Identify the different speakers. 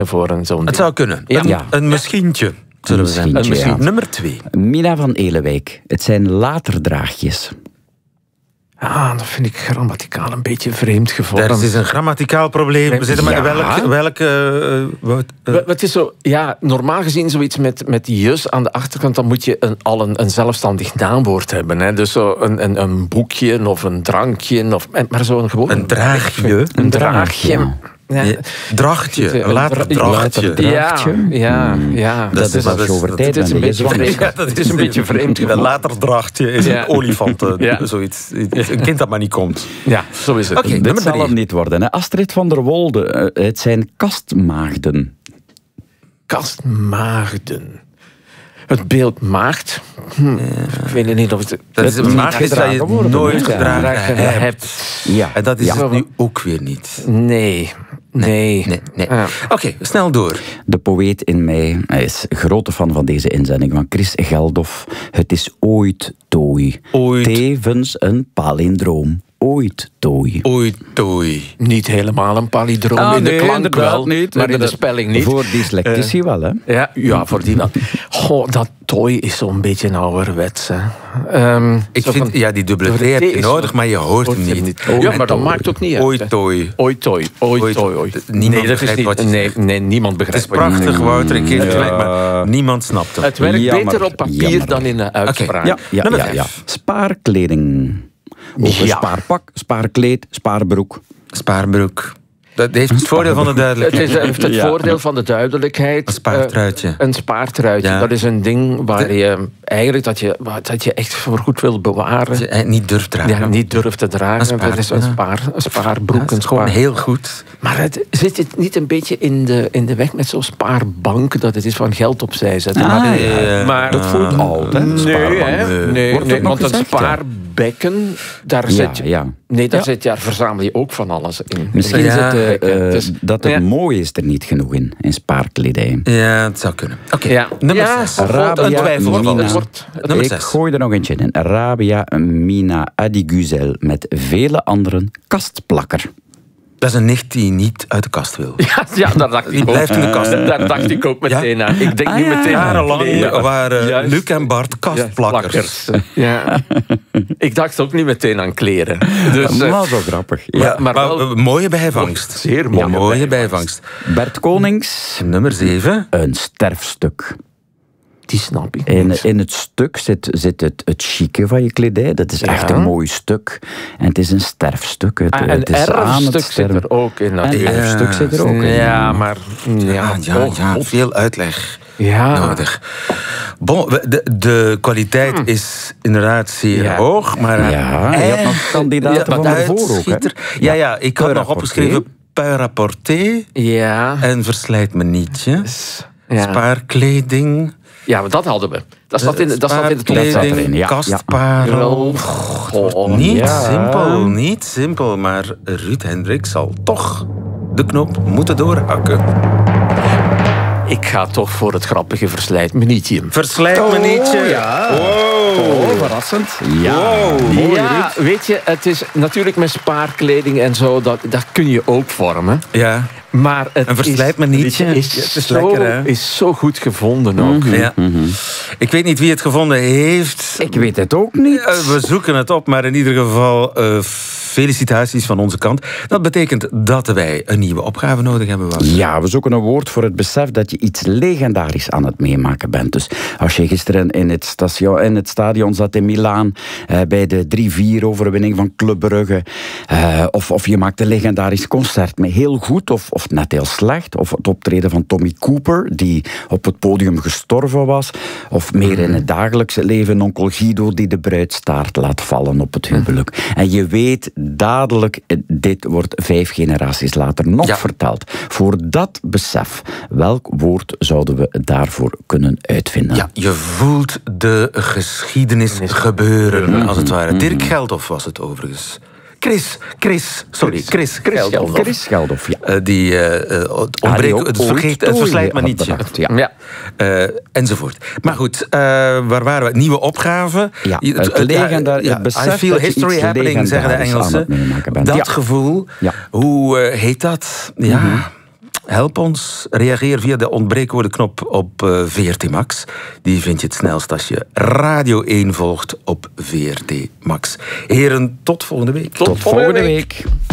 Speaker 1: voor zo'n
Speaker 2: Het
Speaker 1: ding.
Speaker 2: zou kunnen.
Speaker 1: Ja.
Speaker 2: Een misschientje, zullen we zeggen.
Speaker 3: Een misschien.
Speaker 2: Ja. Nummer 2.
Speaker 3: Mina van Elewijk. Het zijn laterdraagjes.
Speaker 1: Dat vind ik grammaticaal een beetje vreemd gevormd.
Speaker 2: Er is een grammaticaal probleem. We zitten
Speaker 1: Ja.
Speaker 2: met welke...
Speaker 1: Het is zo, normaal gezien zoiets met die jus aan de achterkant, dan moet je al een zelfstandig naamwoord hebben. Hè? Dus zo een boekje of een drankje, maar zo gewoon...
Speaker 2: Een draagje.
Speaker 1: Een draagje.
Speaker 3: Ja.
Speaker 1: Ja.
Speaker 2: Drachtje. Een laterdrachtje.
Speaker 1: Ja.
Speaker 3: Dat is als je over tijd bent.
Speaker 1: een beetje vreemd.
Speaker 2: Ja, dat
Speaker 1: Het is een beetje vreemd
Speaker 2: Een
Speaker 1: gevoel.
Speaker 2: laterdrachtje is
Speaker 1: Ja.
Speaker 2: een olifant.
Speaker 1: Ja.
Speaker 2: Zoiets. Een kind dat maar niet komt.
Speaker 1: Ja, zo is het.
Speaker 2: Oké.
Speaker 3: Dit
Speaker 2: Nummer
Speaker 3: zal
Speaker 2: 3.
Speaker 3: hem niet worden. Hè. Astrid van der Wolde. Het zijn kastmaagden.
Speaker 1: Kastmaagden. Het beeld maagd. Ik weet niet of het...
Speaker 2: Dat is een maagd dat je
Speaker 3: gedragen worden,
Speaker 2: nooit
Speaker 3: hè?
Speaker 2: gedragen hebt.
Speaker 3: Ja.
Speaker 2: En dat is
Speaker 3: Ja.
Speaker 2: het nu ook weer niet.
Speaker 1: Nee.
Speaker 2: Nee.
Speaker 1: Ja.
Speaker 2: Oké, snel door.
Speaker 3: De poëet in mij, hij is grote fan van deze inzending van Chris Geldof. Het is ooit tooi.
Speaker 2: Ooit.
Speaker 3: Tevens een palindroom. Ooit tooi.
Speaker 2: Ooit tooi.
Speaker 1: Niet helemaal een palindroom in de klank wel, maar in de spelling niet.
Speaker 3: Voor dyslectici wel, hè?
Speaker 1: Ja, voor die wel. Goh, dat tooi is zo'n beetje een ouderwets. Hè.
Speaker 2: Ik
Speaker 1: Zo
Speaker 2: vind,
Speaker 1: van-
Speaker 2: ja, die dubbele T
Speaker 1: dubbele
Speaker 2: heb
Speaker 1: T
Speaker 2: je
Speaker 1: is
Speaker 2: nodig,
Speaker 1: zo-
Speaker 2: maar je hoort hem niet.
Speaker 1: Ja, maar dat maakt ook niet uit.
Speaker 2: Ooit tooi.
Speaker 1: Ooit tooi.
Speaker 2: Niemand
Speaker 1: Nee, dat is
Speaker 2: begrijpt
Speaker 1: niet.
Speaker 2: wat je zegt.
Speaker 1: Nee, niemand
Speaker 2: Het
Speaker 1: begrijpt
Speaker 2: is prachtig, Wouter, ik geef het
Speaker 3: Ja.
Speaker 2: gelijk, maar niemand snapt het.
Speaker 1: Het werkt
Speaker 3: Jammer,
Speaker 1: beter op papier
Speaker 3: jammer.
Speaker 1: dan in de uitspraak.
Speaker 3: Ja,
Speaker 2: Nummer
Speaker 3: ja,
Speaker 2: vijf.
Speaker 3: ja. Spaarkleding. Of een
Speaker 1: Ja.
Speaker 3: spaarpak, spaarkleed, spaarbroek.
Speaker 2: Spaarbroek. Dat heeft het voordeel van de
Speaker 1: Het
Speaker 2: duidelijkheid.
Speaker 1: heeft het
Speaker 3: Ja.
Speaker 1: voordeel van de duidelijkheid.
Speaker 2: Een spaartruitje.
Speaker 1: Een spaartruitje.
Speaker 2: Ja.
Speaker 1: Dat is een ding waar je eigenlijk dat je echt voorgoed wil bewaren.
Speaker 2: Dat je niet durft dragen.
Speaker 1: Ja, niet durft te dragen.
Speaker 2: Een
Speaker 1: Dat is een spaarbroek.
Speaker 2: Ja, het is gewoon heel goed.
Speaker 1: Maar zit het niet een beetje in de weg met zo'n spaarbank dat het is van geld opzij zetten? Maar
Speaker 3: Dat voelt oud, hè?
Speaker 1: Nee,
Speaker 3: Spaarbank.
Speaker 1: hè? Nee,
Speaker 3: Wordt ook nog
Speaker 1: want een
Speaker 3: gezegd, ja.
Speaker 1: spaarbekken, daar zit je...
Speaker 3: Ja.
Speaker 1: Nee, daar
Speaker 3: Ja.
Speaker 1: verzamel je ook van alles in.
Speaker 3: Misschien
Speaker 2: Ja,
Speaker 3: is het
Speaker 1: dus-
Speaker 3: dat het
Speaker 1: ja.
Speaker 3: mooi is er niet genoeg in spaarkledij.
Speaker 2: Ja, het zou kunnen. Oké,
Speaker 1: Ja.
Speaker 2: nummer
Speaker 1: Ja,
Speaker 2: 6.
Speaker 3: Rabia,
Speaker 2: Een twijfel.
Speaker 3: Mina.
Speaker 2: Nummer
Speaker 3: Ik
Speaker 2: 6.
Speaker 3: gooi er nog eentje in. Rabia Mina Adiguzel met vele anderen kastplakker.
Speaker 2: Dat is een nicht die niet uit de kast wil.
Speaker 1: Ja, daar dacht
Speaker 2: Die
Speaker 1: ik ook.
Speaker 2: blijft in de kast.
Speaker 1: Daar dacht ik ook meteen aan. Ik denk nu meteen aan
Speaker 2: Jarenlang
Speaker 1: kleren.
Speaker 2: waren
Speaker 1: Juist.
Speaker 2: Luc en Bart kastplakkers.
Speaker 1: Ja. Ik dacht ook niet meteen aan kleren. Dus,
Speaker 3: Maar zo grappig. Ja.
Speaker 1: maar wel-
Speaker 2: mooie bijvangst.
Speaker 1: Zeer mooie
Speaker 2: mooie
Speaker 1: bijvangst.
Speaker 2: bijvangst.
Speaker 3: Bert Konings,
Speaker 2: Nummer 7.
Speaker 3: een sterfstuk.
Speaker 1: die snap ik
Speaker 3: In,
Speaker 1: niet.
Speaker 3: in het stuk zit het chique van je kledij. Dat is
Speaker 1: Ja.
Speaker 3: echt een mooi stuk. En het is een sterfstuk. Het
Speaker 1: Een
Speaker 3: is aan
Speaker 1: erfstuk
Speaker 3: het
Speaker 1: zit
Speaker 3: sterven.
Speaker 1: er ook in.
Speaker 3: Een
Speaker 1: natuurlijk.
Speaker 3: erfstuk zit er ook in.
Speaker 1: Ja, maar... Ja,
Speaker 2: Veel uitleg
Speaker 1: Ja.
Speaker 2: nodig. Bon, de kwaliteit is inderdaad zeer
Speaker 1: Ja.
Speaker 2: hoog, maar...
Speaker 3: Ja, je had nog kandidaten van ervoor ook, hè?
Speaker 2: uitschieter. Ja, ik had nog opgeschreven Puy rapporté
Speaker 1: Ja.
Speaker 2: en verslijt me nietje.
Speaker 1: Ja.
Speaker 2: Spaarkleding.
Speaker 1: Ja, maar dat hadden we. Dat zat in de top.
Speaker 2: Spaarkleding,
Speaker 3: erin, ja.
Speaker 2: kastparel.
Speaker 1: Oh,
Speaker 2: Niet
Speaker 3: ja.
Speaker 2: simpel, niet simpel, maar Ruud Hendrik zal toch de knop moeten doorhakken.
Speaker 1: Ik ga toch voor het grappige verslijt me nietje.
Speaker 2: Verslijt me nietje.
Speaker 3: ja.
Speaker 2: Wow.
Speaker 3: verrassend. Ja.
Speaker 1: Ja, weet je, het is natuurlijk met spaarkleding en zo, dat kun je ook vormen.
Speaker 2: Ja.
Speaker 1: Maar het
Speaker 2: En verslijt me nietje. Ja, het is
Speaker 1: zo,
Speaker 2: lekker, hè?
Speaker 1: is zo goed gevonden ook.
Speaker 2: Ja. Ik weet niet wie het gevonden heeft.
Speaker 3: Ik weet het ook niet.
Speaker 2: We zoeken het op, maar in ieder geval felicitaties van onze kant. Dat betekent dat wij een nieuwe opgave nodig hebben. Wouter.
Speaker 3: Ja, we zoeken een woord voor het besef dat je iets legendarisch aan het meemaken bent. Dus als je gisteren in het stadion zat in Milaan, bij de 3-4-overwinning van Club Brugge, of je maakt een legendarisch concert met heel goed of net heel slecht, of het optreden van Tommy Cooper, die op het podium gestorven was, of meer in het dagelijkse leven onkel Guido die de bruidstaart laat vallen op het huwelijk. En je weet dadelijk, dit wordt 5 generaties later nog verteld. Voor dat besef, welk woord zouden we daarvoor kunnen uitvinden?
Speaker 2: Ja, je voelt de geschiedenis gebeuren, als het ware. Dirk Geldof was het overigens. Chris Geldof.
Speaker 3: Chris Geldof, ja.
Speaker 2: Die het verslijt me niet.
Speaker 3: Ja.
Speaker 2: Enzovoort. Maar goed, waar waren we? Nieuwe opgave.
Speaker 3: Ja, het legendarisch besef
Speaker 2: I feel
Speaker 3: dat je
Speaker 2: history
Speaker 3: iets
Speaker 2: happening, zeggen de
Speaker 3: legendarisch aan
Speaker 2: Engelsen.
Speaker 3: het meemaken bent.
Speaker 2: Dat
Speaker 3: Ja.
Speaker 2: gevoel,
Speaker 3: Ja.
Speaker 2: hoe heet dat? Ja. help ons. Reageer via de ontbreekwoordenknop op VRT Max. Die vind je het snelst als je Radio 1 volgt op VRT Max. Heren, tot volgende week.
Speaker 1: Tot volgende week.